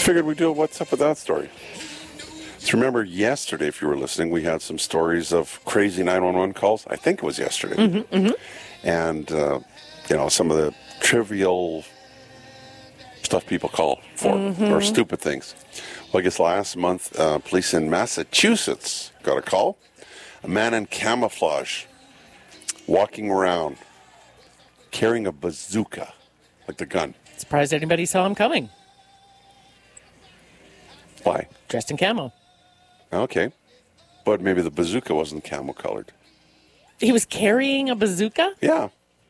Figured we'd do a What's Up with That story. So remember yesterday, if you were listening, we had some stories of crazy 911 calls. I think it was yesterday. And, some of the trivial stuff people call for, or stupid things. Well, I guess last month, police in Massachusetts got a call. A man in camouflage walking around carrying a bazooka, like the gun. Surprised anybody saw him coming. Why? Dressed in camo. Okay. But maybe the bazooka wasn't camo colored. He was carrying a bazooka? Yeah.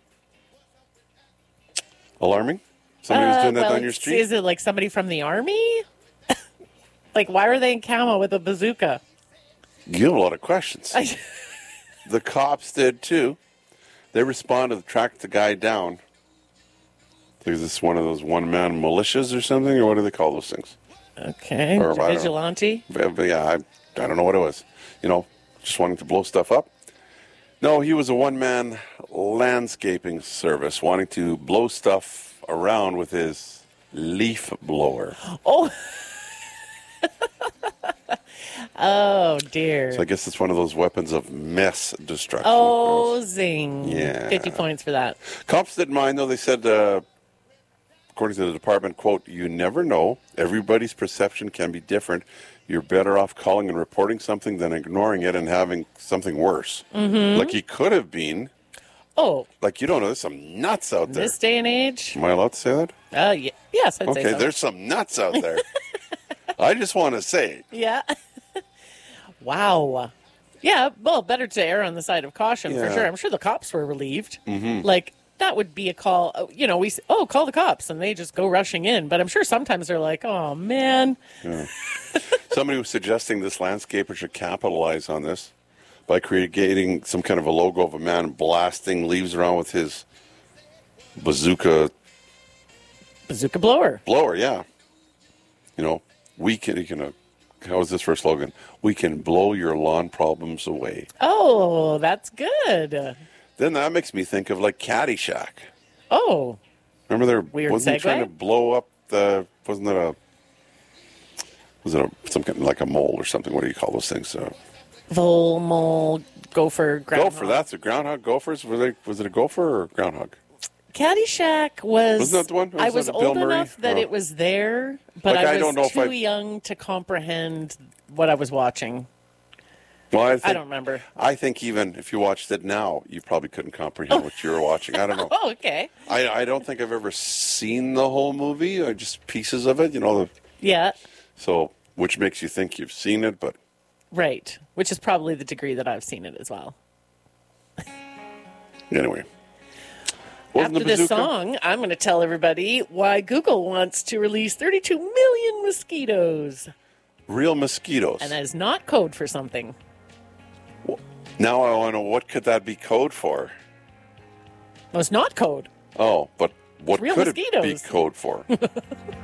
Alarming? Somebody was doing that on your street? Is it like somebody from the army? Like, why are they in camo with a bazooka? You have a lot of questions. The cops did too. They responded, tracked the guy down. Is this one of those one-man militias or something? Or what do they call those things? Okay. Or, vigilante? Yeah, I don't know what it was. Just wanting to blow stuff up. No, he was a one-man landscaping service wanting to blow stuff around with his leaf blower. Oh. Oh, dear. So I guess it's one of those weapons of mass destruction. Oh, zing. Yeah. 50 points for that. Cops didn't mind, though. They said, according to the department, quote, "You never know. Everybody's perception can be different. You're better off calling and reporting something than ignoring it and having something worse." Like he could have been. Oh. Like, you don't know. There's some nuts out there. This day and age? Am I allowed to say that? Yes, I'd say so. Okay, there's some nuts out there. I just want to say. Yeah. Wow. Yeah, well, better to err on the side of caution, for sure. I'm sure the cops were relieved. Like, that would be a call, call the cops, and they just go rushing in. But I'm sure sometimes they're like, oh, man. Yeah. Somebody was suggesting this landscaper should capitalize on this by creating some kind of a logo of a man blasting leaves around with his bazooka blower. Yeah. How is this for a slogan? We can blow your lawn problems away. Oh, that's good. Then that makes me think of like Caddyshack. Oh. Remember Weird wasn't segue? he trying to blow up was it some kind of like a mole or something? What do you call those things? Vole, mole, gopher, groundhog. Gopher, that's a groundhog. Gophers, was it a gopher or groundhog? Caddyshack was... Wasn't that the one? I was old enough that it was there, but I was too young to comprehend what I was watching. Well, I don't remember. I think even if you watched it now, you probably couldn't comprehend what you were watching. I don't know. Oh, okay. I don't think I've ever seen the whole movie, or just pieces of it, Yeah. So, which makes you think you've seen it, but... Right. Which is probably the degree that I've seen it as well. Anyway. After this song, I'm going to tell everybody why Google wants to release 32 million mosquitoes. Real mosquitoes. And that is not code for something. Now I want to know, what could that be code for? No, it's not code. Oh, but what Real could mosquitoes. it be code for?